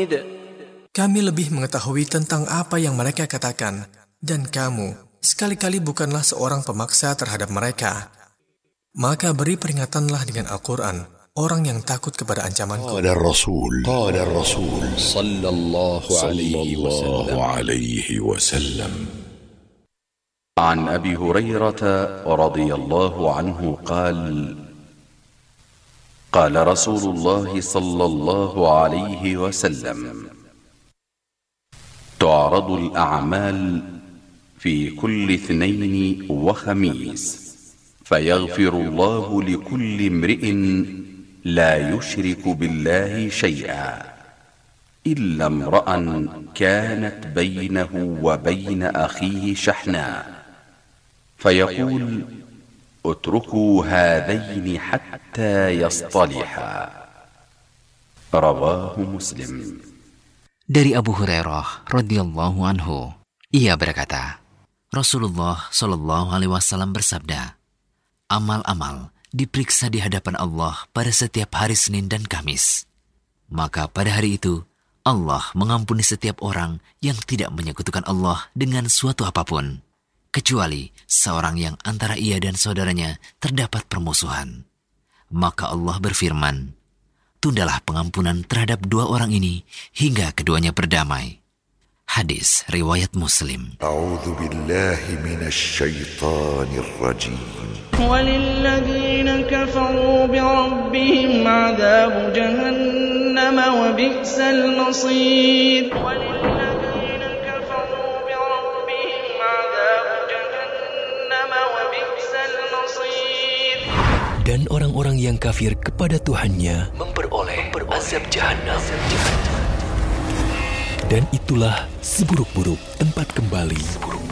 Kami lebih mengetahui tentang apa yang mereka katakan, dan kamu sekali-kali bukanlah seorang pemaksa terhadap mereka. Maka beri peringatanlah dengan Al-Quran orang yang takut kepada ancamanku. قال الرسول صلى الله عليه وسلم عن أبي هريرة رضي الله عنه قال قال رسول الله صلى الله عليه وسلم تعرض الأعمال في كل اثنين وخميس فيغفر الله لكل امرئ لا يشرك بالله شيئا إلا امرأ كانت بينه وبين أخيه شحناء فيقول اتركوا هذين حتى يصطلحا رواه مسلم. Dari Abu Hurairah radhiyallahu anhu, ia berkata, Rasulullah shallallahu alaihi wasallam bersabda, amal-amal diperiksa di hadapan Allah pada setiap hari Senin dan Kamis. Maka pada hari itu, Allah mengampuni setiap orang yang tidak menyekutukan Allah dengan suatu apapun, kecuali seorang yang antara ia dan saudaranya terdapat permusuhan. Maka Allah berfirman, tundalah pengampunan terhadap dua orang ini hingga keduanya berdamai. Hadis riwayat Muslim. أعوذ بالله من الشيطان الرجيم. وللذين كفروا بربهم عذاب جهنم وبئس المصير. وللذين كفروا بربهم عذاب جهنم وبئس المصير. Dan orang-orang yang kafir kepada Tuhannya memperoleh azab Jahannam. Dan itulah seburuk-buruk tempat kembali